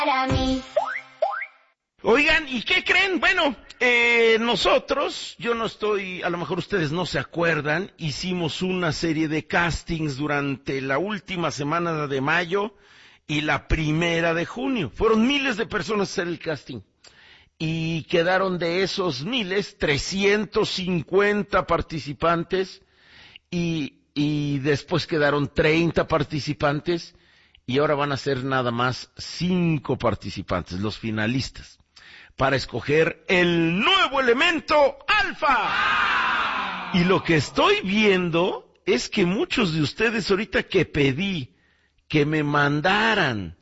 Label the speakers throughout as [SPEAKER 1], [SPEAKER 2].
[SPEAKER 1] Para mí.
[SPEAKER 2] Oigan, ¿y qué creen? Bueno, nosotros, yo no estoy, a lo mejor ustedes no se acuerdan, hicimos una serie de castings durante la última semana de mayo y la primera de junio. Fueron miles de personas a hacer el casting. Y quedaron de esos miles 350 participantes y después quedaron 30 participantes y ahora van a ser nada más 5 participantes, los finalistas, para escoger el nuevo elemento alfa. Y lo que estoy viendo es que muchos de ustedes ahorita que pedí que me mandaran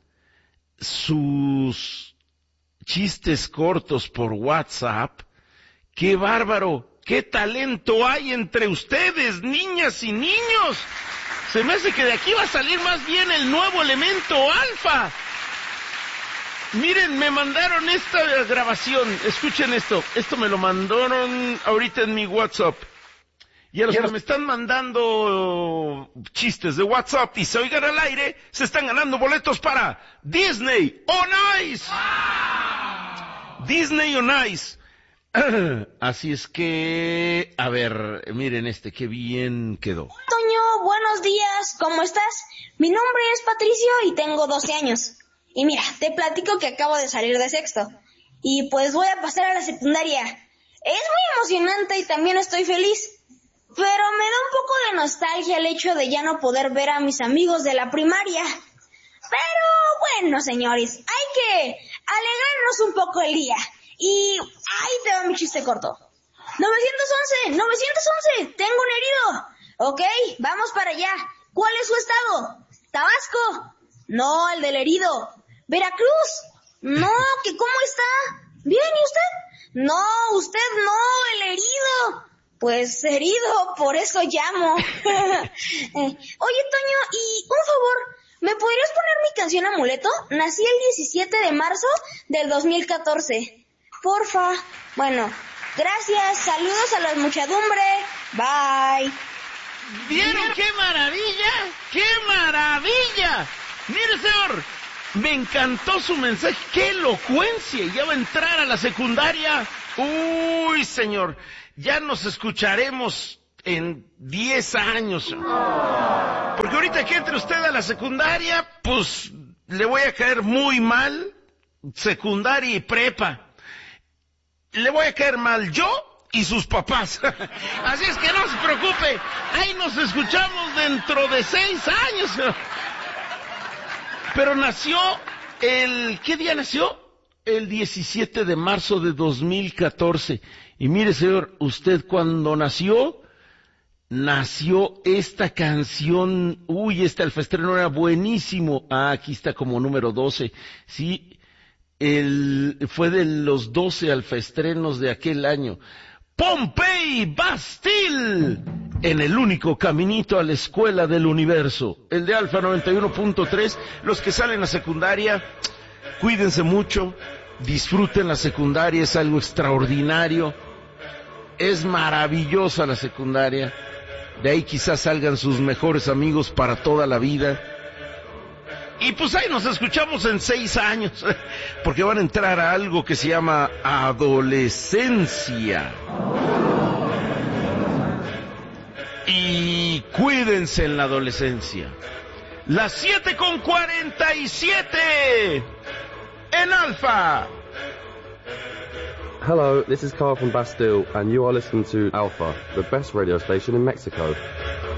[SPEAKER 2] sus chistes cortos por WhatsApp, ¡qué bárbaro! ¡Qué talento hay entre ustedes, niñas y niños! Se me hace que de aquí va a salir más bien el nuevo elemento alfa. Miren, me mandaron esta grabación, escuchen esto me lo mandaron ahorita en mi WhatsApp. Y a los que me están mandando chistes de WhatsApp y se oigan al aire, se están ganando boletos para Disney on Ice. ¡Wow! Disney on Ice. Así es que, a ver, miren qué bien quedó.
[SPEAKER 3] Toño, buenos días, ¿cómo estás? Mi nombre es Patricio y tengo 12 años. Y mira, te platico que acabo de salir de sexto. Y pues voy a pasar a la secundaria. Es muy emocionante y también estoy feliz. Pero me da un poco de nostalgia el hecho de ya no poder ver a mis amigos de la primaria. Pero bueno, señores, hay que alegrarnos un poco el día. Y ahí te va mi chiste corto. 911, tengo un herido. Ok, vamos para allá. ¿Cuál es su estado? ¿Tabasco? No, el del herido. ¿Veracruz? No, ¿que cómo está? Bien, ¿y usted? No, usted no, el herido. Pues herido, por eso llamo. Oye, Toño, y un favor, ¿me podrías poner mi canción Amuleto? Nací el 17 de marzo del 2014. Porfa. Bueno, gracias, saludos a la muchedumbre. Bye.
[SPEAKER 2] ¿Vieron qué maravilla? ¡Qué maravilla! Mire, señor, me encantó su mensaje. ¡Qué elocuencia! Ya va a entrar a la secundaria. Uy, señor, ya nos escucharemos en 10 años. Porque ahorita que entre usted a la secundaria, pues le voy a caer muy mal. Secundaria y prepa. Le voy a caer mal yo y sus papás. Así es que no se preocupe. Ahí nos escuchamos dentro de 6 años. Pero nació ¿qué día nació? El 17 de marzo de 2014. Y mire, señor, usted cuando nació esta canción. Uy, este alfaestreno era buenísimo. Aquí está como número 12. Sí, fue de los 12 alfaestrenos de aquel año. Pompey Bastille, en el único caminito a la escuela del universo. El de Alfa 91.3, los que salen a secundaria, cuídense mucho, disfruten la secundaria, es algo extraordinario, es maravillosa la secundaria, de ahí quizás salgan sus mejores amigos para toda la vida. Y pues ahí nos escuchamos en 6 años, porque van a entrar a algo que se llama adolescencia. Y cuídense en la adolescencia. Las 7:47 en Alfa.
[SPEAKER 4] Hello, this is Carl from Bastille, and you are listening to Alpha, the best radio station in Mexico.